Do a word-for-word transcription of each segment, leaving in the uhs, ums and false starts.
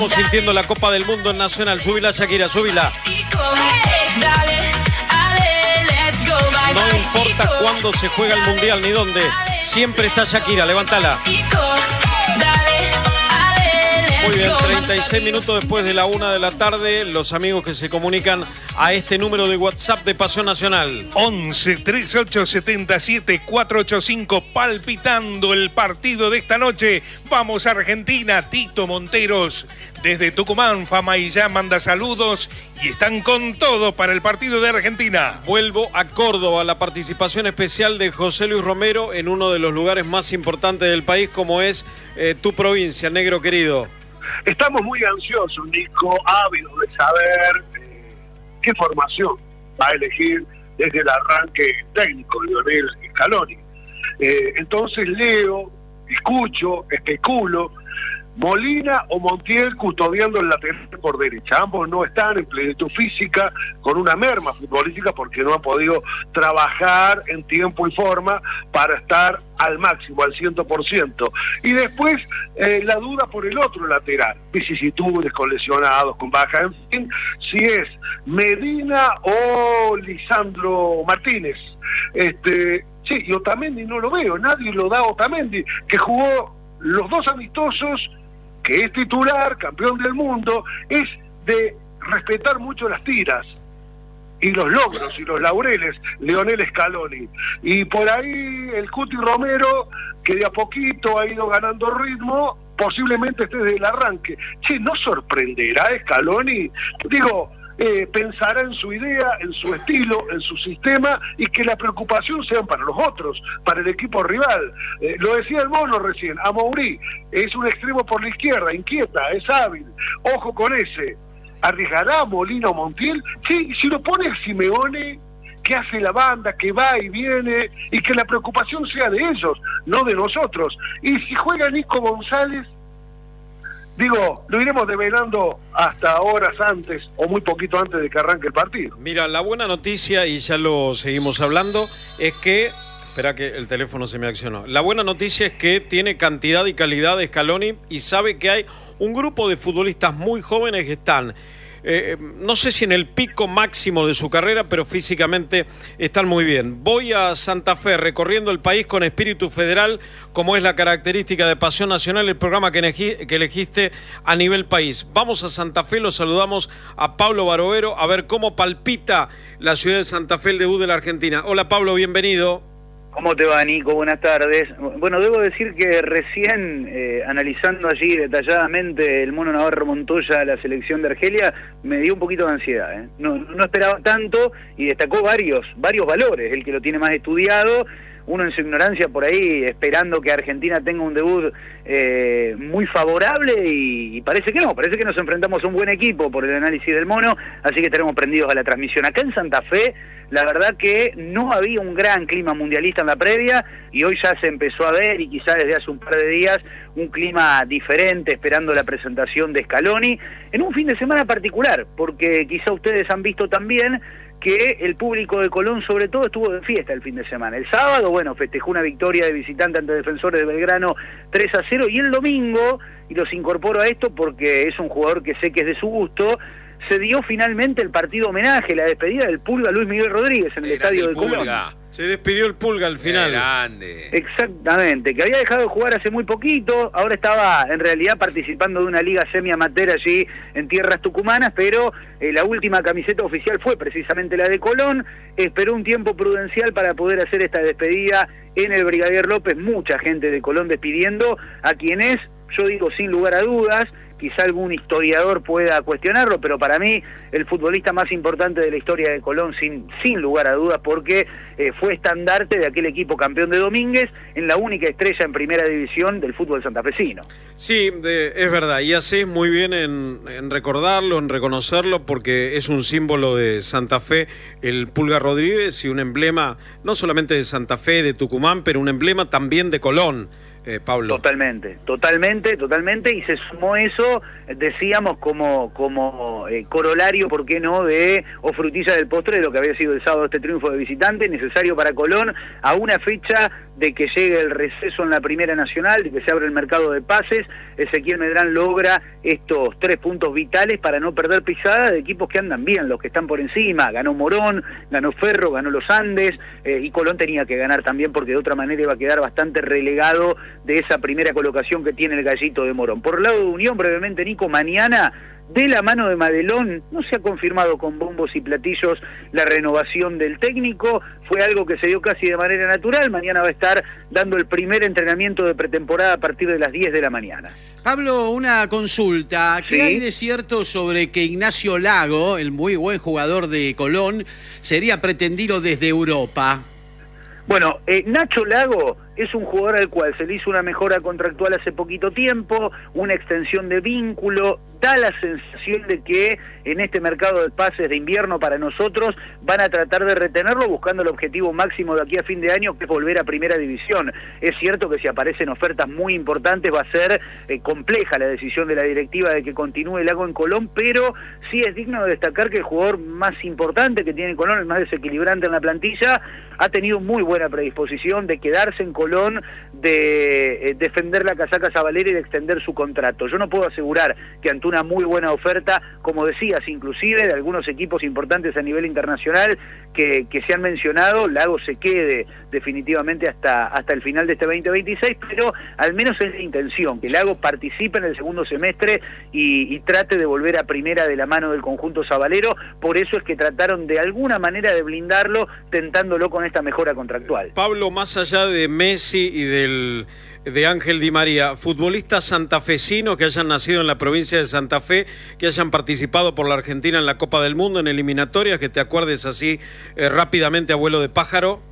Estamos sintiendo la Copa del Mundo en Nacional. Súbila, Shakira, súbila. No importa cuándo se juega el Mundial ni dónde, siempre está Shakira, levántala. Muy bien, treinta y seis minutos después de la una de la tarde, los amigos que se comunican a este número de WhatsApp de Pasión Nacional. once, treinta y ocho, setenta y siete, cuatrocientos ochenta y cinco, palpitando el partido de esta noche. Vamos a Argentina, Tito Monteros, desde Tucumán, Fama y ya manda saludos y están con todo para el partido de Argentina. Vuelvo a Córdoba, la participación especial de José Luis Romero en uno de los lugares más importantes del país, como es eh, tu provincia, negro querido. Estamos muy ansiosos, Nico, ávidos de saber eh, qué formación va a elegir desde el arranque técnico Lionel Scaloni. Eh, entonces leo, escucho, especulo, Molina o Montiel custodiando el lateral por derecha. Ambos no están en plenitud física, con una merma futbolística porque no han podido trabajar en tiempo y forma para estar al máximo, al cien por ciento. Y después eh, la duda por el otro lateral, vicisitudes, con lesionados, con baja, en fin, si es Medina o Lisandro Martínez. Este, sí, y Otamendi no lo veo, nadie lo da a Otamendi, que jugó los dos amistosos, que es titular, campeón del mundo. Es de respetar mucho las tiras y los logros y los laureles, Lionel Scaloni. Y por ahí el Cuti Romero, que de a poquito ha ido ganando ritmo, posiblemente esté desde el arranque. Che, ¿no sorprenderá Scaloni? Digo, eh, pensará en su idea, en su estilo, en su sistema, y que la preocupación sean para los otros, para el equipo rival. Eh, lo decía el Mono recién, Amouri es un extremo por la izquierda, inquieta, es hábil, ojo con ese. ¿Arriesgará Molina o Montiel? Sí, si lo pone el Simeone, que hace la banda, que va y viene, y que la preocupación sea de ellos, no de nosotros. Y si juega Nico González, digo, lo iremos develando hasta horas antes o muy poquito antes de que arranque el partido. Mira, la buena noticia, y ya lo seguimos hablando, es que... Espera que el teléfono se me accionó. La buena noticia es que tiene cantidad y calidad de Scaloni y sabe que hay un grupo de futbolistas muy jóvenes que están, eh, no sé si en el pico máximo de su carrera, pero físicamente están muy bien. Voy a Santa Fe, recorriendo el país con espíritu federal, como es la característica de Pasión Nacional, el programa que, elegí, que elegiste a nivel país. Vamos a Santa Fe, lo saludamos a Pablo Barovero, a ver cómo palpita la ciudad de Santa Fe, el debut de la Argentina. Hola Pablo, bienvenido. ¿Cómo te va, Nico? Buenas tardes. Bueno, debo decir que recién, eh, analizando allí detalladamente el Mono Navarro Montoya, la selección de Argelia, me dio un poquito de ansiedad, ¿eh? No, no esperaba tanto y destacó varios, varios valores, el que lo tiene más estudiado, uno en su ignorancia por ahí, esperando que Argentina tenga un debut eh, muy favorable y, y parece que no, parece que nos enfrentamos a un buen equipo por el análisis del Mono, así que estaremos prendidos a la transmisión. Acá en Santa Fe, la verdad que no había un gran clima mundialista en la previa y hoy ya se empezó a ver, y quizá desde hace un par de días, un clima diferente esperando la presentación de Scaloni en un fin de semana particular, porque quizá ustedes han visto también que el público de Colón sobre todo estuvo de fiesta el fin de semana. El sábado, bueno, festejó una victoria de visitante ante Defensores de Belgrano tres a cero, y el domingo, y los incorporo a esto porque es un jugador que sé que es de su gusto, se dio finalmente el partido homenaje, la despedida del Pulga Luis Miguel Rodríguez en el estadio de Colón. Se despidió el Pulga al final. Grande. Exactamente, que había dejado de jugar hace muy poquito, ahora estaba en realidad participando de una liga semi-amateur allí en tierras tucumanas, pero eh, la última camiseta oficial fue precisamente la de Colón. Esperó un tiempo prudencial para poder hacer esta despedida en el Brigadier López, mucha gente de Colón despidiendo a quien es, yo digo sin lugar a dudas, quizá algún historiador pueda cuestionarlo, pero para mí el futbolista más importante de la historia de Colón, sin, sin lugar a dudas, porque eh, fue estandarte de aquel equipo campeón de Domínguez, en la única estrella en primera división del fútbol santafesino. Sí, de, es verdad, y haces muy bien en, en recordarlo, en reconocerlo, porque es un símbolo de Santa Fe, el Pulga Rodríguez, y un emblema no solamente de Santa Fe, de Tucumán, pero un emblema también de Colón. eh, Pablo. Totalmente, totalmente, totalmente, y se sumó eso, decíamos, como, como eh, corolario, ¿por qué no?, de, o frutilla del postre de lo que había sido el sábado este triunfo de visitante, necesario para Colón, a una fecha de que llegue el receso en la Primera Nacional, de que se abra el mercado de pases. Ezequiel Medrán logra estos tres puntos vitales para no perder pisada de equipos que andan bien, los que están por encima. Ganó Morón, ganó Ferro, ganó Los Andes, eh, y Colón tenía que ganar también, porque de otra manera iba a quedar bastante relegado de esa primera colocación que tiene el gallito de Morón. Por el lado de Unión, brevemente, Nico, mañana, de la mano de Madelón, no se ha confirmado con bombos y platillos la renovación del técnico, fue algo que se dio casi de manera natural. Mañana va a estar dando el primer entrenamiento de pretemporada a partir de las diez de la mañana. Pablo, una consulta. ¿Qué ¿Sí? hay de cierto sobre que Ignacio Lago, el muy buen jugador de Colón, sería pretendido desde Europa? Bueno, eh, Nacho Lago es un jugador al cual se le hizo una mejora contractual hace poquito tiempo, una extensión de vínculo. Da la sensación de que en este mercado de pases de invierno para nosotros van a tratar de retenerlo, buscando el objetivo máximo de aquí a fin de año, que es volver a Primera División. Es cierto que si aparecen ofertas muy importantes va a ser eh, compleja la decisión de la directiva de que continúe Lago en Colón, pero sí es digno de destacar que el jugador más importante que tiene Colón, el más desequilibrante en la plantilla, ha tenido muy buena predisposición de quedarse en Colón, de eh, defender la casaca Zabalera y de extender su contrato. Yo no puedo asegurar que ante una muy buena oferta, como decías, inclusive de algunos equipos importantes a nivel internacional que, que se han mencionado, Lago se quede definitivamente hasta, hasta el final de este veinte veintiséis, pero al menos es la intención, que Lago participe en el segundo semestre y, y trate de volver a Primera de la mano del conjunto sabalero. Por eso es que trataron de alguna manera de blindarlo, tentándolo con esta mejora contractual. Pablo, más allá de Messi y del de Ángel Di María, futbolistas santafesinos que hayan nacido en la provincia de Santa Fe, que hayan participado por la Argentina en la Copa del Mundo, en eliminatorias, que te acuerdes así eh, rápidamente, abuelo de pájaro.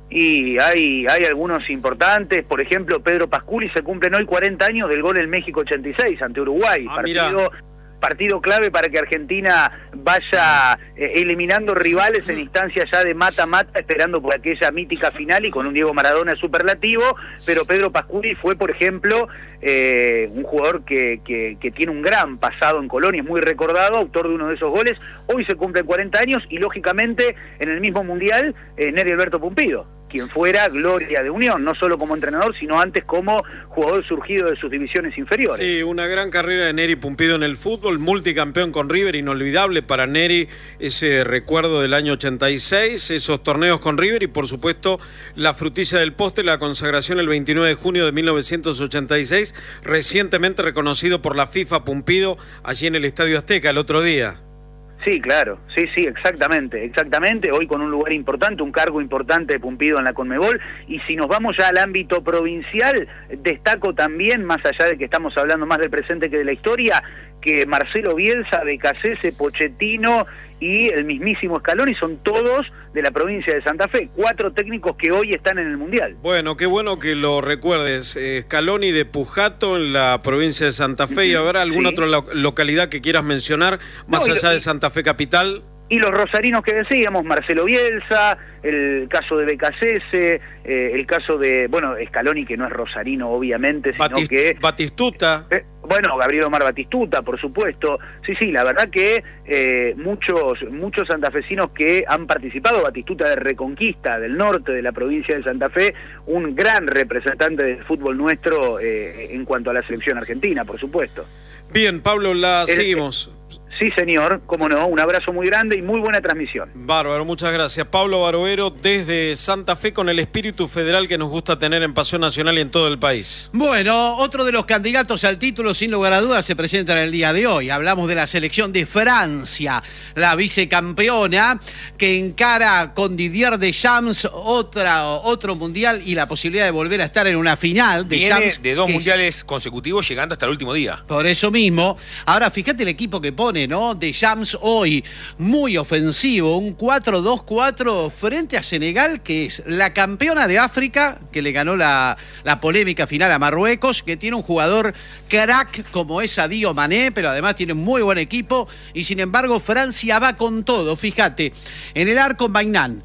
Y hay, hay algunos importantes, por ejemplo, Pedro Pasculi, se cumplen hoy cuarenta años del gol en México ochenta y seis ante Uruguay, Ah, partido... mira. partido clave para que Argentina vaya eh, eliminando rivales en instancias ya de mata-mata, esperando por aquella mítica final y con un Diego Maradona superlativo. Pero Pedro Pasculi fue, por ejemplo, eh, un jugador que, que, que tiene un gran pasado en Colonia, es muy recordado, autor de uno de esos goles. Hoy se cumplen cuarenta años y, lógicamente, en el mismo Mundial, eh, Nery Alberto Pumpido, quien fuera gloria de Unión, no solo como entrenador, sino antes como jugador surgido de sus divisiones inferiores. Sí, una gran carrera de Nery Pumpido en el fútbol, multicampeón con River, inolvidable para Nery ese recuerdo del año ochenta y seis, esos torneos con River y por supuesto la frutilla del postre, la consagración el veintinueve de junio de mil novecientos ochenta y seis, recientemente reconocido por la FIFA Pumpido allí en el Estadio Azteca el otro día. Sí, claro, sí, sí, exactamente, exactamente, hoy con un lugar importante, un cargo importante de Pumpido en la Conmebol. Y si nos vamos ya al ámbito provincial, destaco también, más allá de que estamos hablando más del presente que de la historia, que Marcelo Bielsa, Becasese, Pochettino y el mismísimo Scaloni son todos de la provincia de Santa Fe, cuatro técnicos que hoy están en el Mundial. Bueno, qué bueno que lo recuerdes. eh, Scaloni de Pujato en la provincia de Santa Fe. ¿Y habrá alguna Sí. otra lo localidad que quieras mencionar más No, y allá lo, de Santa Fe capital? Y los rosarinos que decíamos, Marcelo Bielsa, el caso de Becasese, eh, el caso de, bueno, Scaloni, que no es rosarino obviamente, sino Batist que... Batistuta. Eh, bueno, Gabriel Omar Batistuta, por supuesto. Sí, sí, la verdad que eh, muchos muchos santafesinos que han participado, Batistuta de Reconquista, del norte de la provincia de Santa Fe, un gran representante del fútbol nuestro eh, en cuanto a la selección argentina, por supuesto. Bien, Pablo, la El, seguimos. Sí, señor, cómo no, un abrazo muy grande y muy buena transmisión. Bárbaro, muchas gracias. Pablo Barovero desde Santa Fe con el espíritu federal que nos gusta tener en Pasión Nacional y en todo el país. Bueno, otro de los candidatos al título, sin lugar a dudas, se presenta en el día de hoy. Hablamos de la selección de Francia, la vicecampeona, que encara con Didier Deschamps otra, otro mundial y la posibilidad de volver a estar en una final. Viene Deschamps, de dos que es- mundiales consecutivos llegando hasta el último día. Por eso mismo. Ahora, fíjate el equipo que pone, ¿no? Deschamps hoy, muy ofensivo, un cuatro dos cuatro frente a Senegal, que es la campeona de África, que le ganó la, la polémica final a Marruecos, que tiene un jugador crack como es Sadio Mané, pero además tiene un muy buen equipo, y sin embargo Francia va con todo. Fíjate, en el arco Maignan,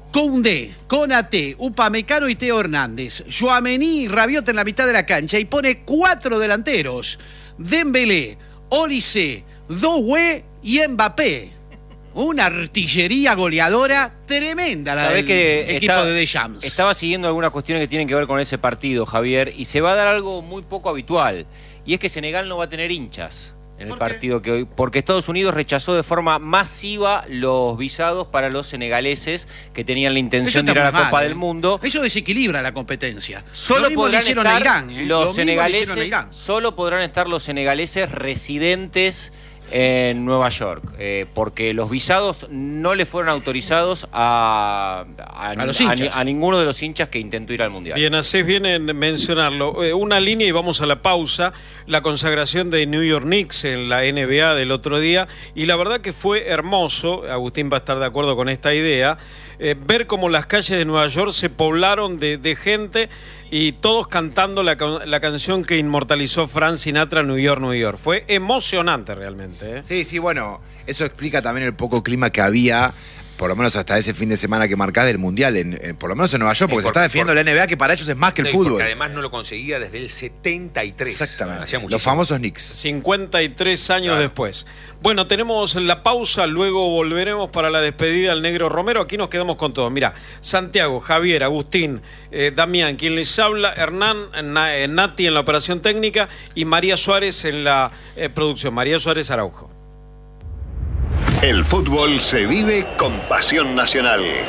Koundé, Konaté, Upamecano y Teo Hernández, Tchouaméni y Rabiot en la mitad de la cancha y pone cuatro delanteros, Dembélé, Olise, Doué y Mbappé. Una artillería goleadora tremenda la del que equipo está, de Deschamps. Estaba siguiendo algunas cuestiones que tienen que ver con ese partido, Javier, y se va a dar algo muy poco habitual, y es que Senegal no va a tener hinchas en el partido que hoy, porque Estados Unidos rechazó de forma masiva los visados para los senegaleses que tenían la intención de ir a la Copa mal, del ¿eh? Mundo. Eso desequilibra la competencia. Solo Lo mismo podrán le hicieron estar a Irán, ¿eh? los Lo mismo le senegaleses, hicieron a Irán. solo podrán estar los senegaleses residentes en Nueva York, eh, porque los visados no le fueron autorizados a, a, A los a, hinchas. a ninguno de los hinchas que intentó ir al Mundial. Bien, hacés bien en mencionarlo. Eh, una línea y vamos a la pausa. La consagración de New York Knicks en la N B A del otro día. Y la verdad que fue hermoso, Agustín va a estar de acuerdo con esta idea, eh, ver cómo las calles de Nueva York se poblaron de, de gente y todos cantando la, la canción que inmortalizó Frank Sinatra, New York, New York. Fue emocionante realmente, ¿eh? Sí, sí, bueno, eso explica también el poco clima que había, por lo menos hasta ese fin de semana que marcás del Mundial, en, en, por lo menos en Nueva York, porque Eh, por- se está definiendo por- la N B A, que para ellos es más que el No, y fútbol. Porque además no lo conseguía desde el setenta y tres. Exactamente, Hacía los muchísimo. famosos Knicks. cincuenta y tres años Claro. después. Bueno, tenemos la pausa, luego volveremos para la despedida del Negro Romero. Aquí nos quedamos con todo. Mira, Santiago, Javier, Agustín, eh, Damián, quien les habla, Hernán, Na- eh, Nati en la operación técnica y María Suárez en la eh, producción. María Suárez Araujo. El fútbol se vive con pasión nacional.